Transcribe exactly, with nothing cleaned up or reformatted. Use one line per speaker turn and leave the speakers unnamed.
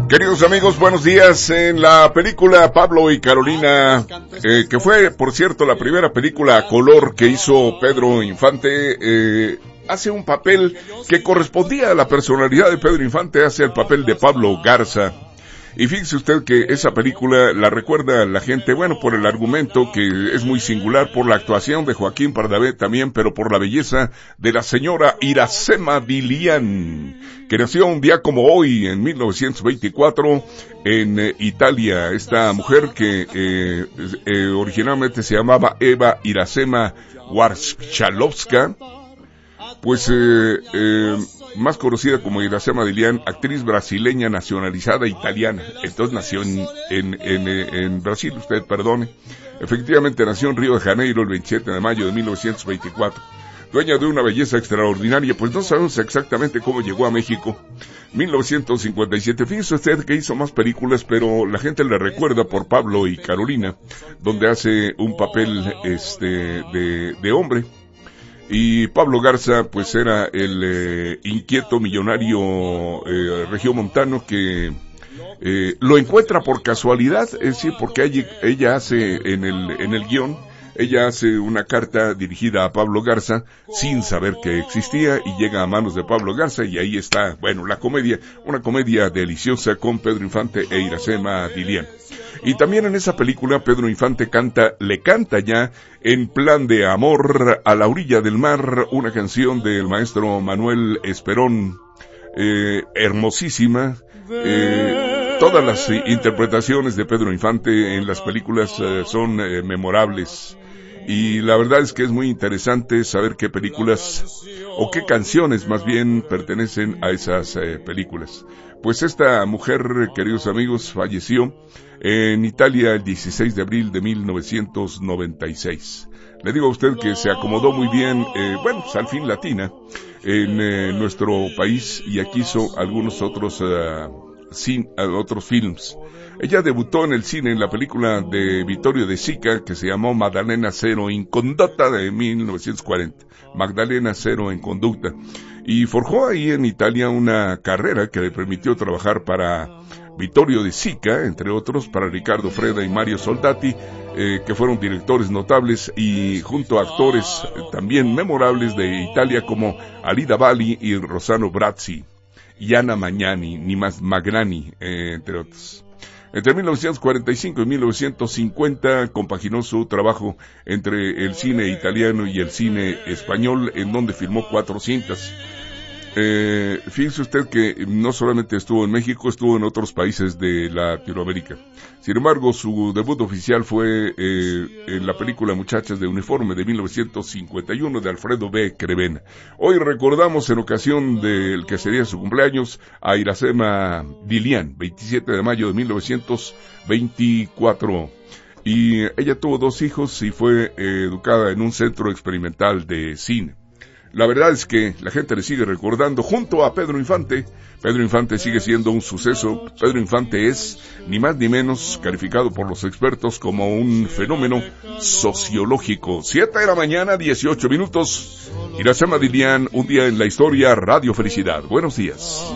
Queridos amigos, buenos días. En la película Pablo y Carolina, eh, que fue, por cierto, la primera película a color que hizo Pedro Infante, eh, hace un papel que correspondía a la personalidad de Pedro Infante, hace el papel de Pablo Garza. Y fíjese usted que esa película la recuerda la gente, bueno, por el argumento que es muy singular, por la actuación de Joaquín Pardavé también, pero por la belleza de la señora Iracema Dilián, que nació un día como hoy, en mil novecientos veinticuatro, en eh, Italia. Esta mujer que eh, eh, originalmente se llamaba Eva Iracema Warszawska, pues eh, eh, más conocida como Iracema Dilián, actriz brasileña nacionalizada italiana. Entonces nació en, en, en, en Brasil, usted perdone. Efectivamente nació en Río de Janeiro el veintisiete de mayo de mil novecientos veinticuatro. Dueña de una belleza extraordinaria, pues no sabemos exactamente cómo llegó a México. mil novecientos cincuenta y siete, fíjese usted que hizo más películas, pero la gente le recuerda por Pablo y Carolina, donde hace un papel este de, de hombre. Y Pablo Garza, pues era el eh, inquieto millonario eh, regiomontano que eh, lo encuentra por casualidad, es decir, porque ella, ella hace en el, en el guión, ella hace una carta dirigida a Pablo Garza sin saber que existía y llega a manos de Pablo Garza y ahí está, bueno, la comedia, una comedia deliciosa con Pedro Infante e Iracema Dilián. Y también en esa película Pedro Infante canta, le canta ya En plan de amor a la orilla del mar, una canción del maestro Manuel Esperón, eh, hermosísima. Eh, todas las eh, interpretaciones de Pedro Infante en las películas eh, son eh, memorables. Y la verdad es que es muy interesante saber qué películas, o qué canciones más bien, pertenecen a esas eh, películas. Pues esta mujer, queridos amigos, falleció en Italia el dieciséis de abril de mil novecientos noventa y seis. Le digo a usted que se acomodó muy bien, eh, bueno, pues al fin latina, en eh, nuestro país, y aquí hizo algunos otros, uh, sin, uh, otros films. Ella debutó en el cine en la película de Vittorio De Sica, que se llamó Magdalena Cero in Condotta, de mil novecientos cuarenta. Magdalena Cero en Conducta. Y forjó ahí en Italia una carrera que le permitió trabajar para Vittorio De Sica, entre otros, para Ricardo Freda y Mario Soldati, eh, que fueron directores notables, y junto a actores eh, también memorables de Italia como Alida Valli y Rossano Brazzi, y Anna Magnani, ni más Magnani, eh, entre otros. Entre mil novecientos cuarenta y cinco y mil novecientos cincuenta compaginó su trabajo entre el cine italiano y el cine español, en donde filmó cuatro cintas. Eh, fíjese usted que no solamente estuvo en México, estuvo en otros países de Latinoamérica. Sin embargo, su debut oficial fue eh, en la película Muchachas de Uniforme de mil novecientos cincuenta y uno de Alfredo B. Crevena. Hoy recordamos, en ocasión del que sería su cumpleaños, a Iracema Dilián, veintisiete de mayo de mil novecientos veinticuatro. Y ella tuvo dos hijos y fue eh, educada en un centro experimental de cine. La verdad es que la gente le sigue recordando junto a Pedro Infante. Pedro Infante sigue siendo un suceso. Pedro Infante es, ni más ni menos, calificado por los expertos como un fenómeno sociológico. Siete de la mañana, dieciocho minutos. Iracema Dilián, un día en la historia, Radio Felicidad. Buenos días.